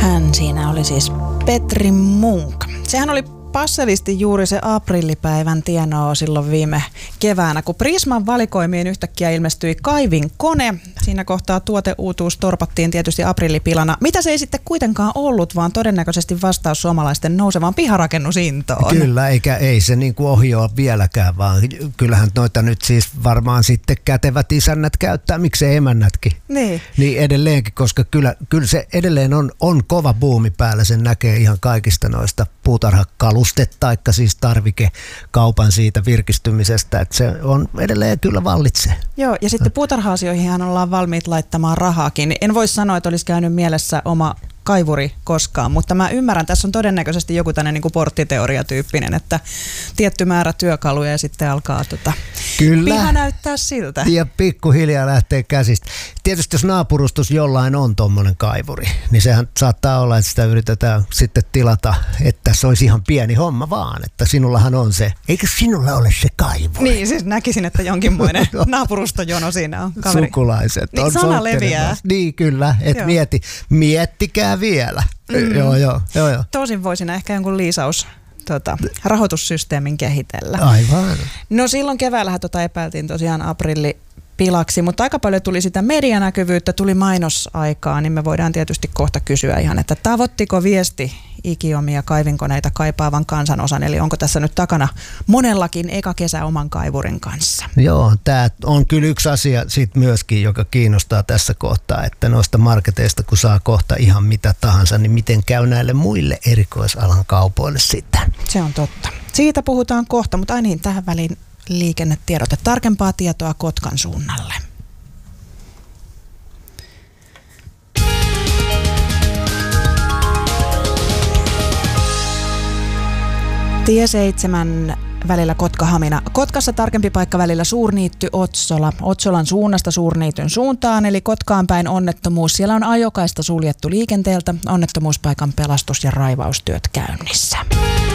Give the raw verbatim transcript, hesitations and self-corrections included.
Hän siinä oli siis Petri Munk. Sehän oli passelisti juuri se aprillipäivän tienoo silloin viime keväänä, kun Prisman valikoimiin yhtäkkiä ilmestyi kaivinkone. Siinä kohtaa tuoteuutuus torpattiin tietysti aprillipilana. Mitä se ei sitten kuitenkaan ollut, vaan todennäköisesti vastaus suomalaisten nousevaan piharakennusintoon. Kyllä, eikä ei se niin kuin ohi ole vieläkään, vaan kyllähän noita nyt siis varmaan sitten kätevät isännät käyttää, miksei emännätkin. Niin. Niin edelleenkin, koska kyllä, kyllä se edelleen on, on kova buumi päällä, sen näkee ihan kaikista noista puutarhakaluista. Taikka siis tarvikekaupan siitä virkistymisestä, että se on edelleen kyllä vallitsee. Joo, ja sitten puutarha-asioihinhan ollaan valmiit laittamaan rahaakin. En voi sanoa, että olisi käynyt mielessä oma kaivuri koskaan, mutta mä ymmärrän, tässä on todennäköisesti joku tämmöinen niin kuin porttiteoriatyyppinen, että tietty määrä työkaluja ja sitten alkaa tota, kyllä. piha näyttää siltä. Ja pikkuhiljaa lähtee käsistä. Tietysti jos naapurustus jollain on tommonen kaivuri, niin sehän saattaa olla, että sitä yritetään sitten tilata, että se olisi ihan pieni homma vaan, että sinullahan on se. Eikö sinulla ole se kaivuri? Niin, siis näkisin, että jonkinmoinen naapurustojono siinä on. Kaveri. Sukulaiset. Niin, on sana leviää. Niin, kyllä. Et mieti, miettikää vielä. Mm. Joo, joo, joo, joo. Tosin voisin ehkä jonkun liisaus tota, rahoitussysteemin kehitellä. Aivan. No silloin keväällähän tota epäiltiin tosiaan aprillipilaksi, mutta aika paljon tuli sitä medianäkyvyyttä, tuli mainosaikaa, niin me voidaan tietysti kohta kysyä ihan, että tavoittiko viesti ikiomia kaivinkoneita kaipaavan kansanosan, eli onko tässä nyt takana monellakin eka kesä oman kaivurin kanssa? Joo, tämä on kyllä yksi asia sit myöskin, joka kiinnostaa tässä kohtaa, että noista marketeista kun saa kohta ihan mitä tahansa, niin miten käy näille muille erikoisalan kaupoille sitten? Se on totta. Siitä puhutaan kohta, mutta ai niin, tähän väliin liikennetiedote. Tarkempaa tietoa Kotkan suunnalle. Tie seitsemän välillä Kotka-Hamina. Kotkassa tarkempi paikka välillä Suurniitty-Otsola. Otsolan suunnasta Suurniityn suuntaan, eli Kotkaan päin onnettomuus. Siellä on ajokaista suljettu liikenteeltä. Onnettomuuspaikan pelastus- ja raivaustyöt käynnissä.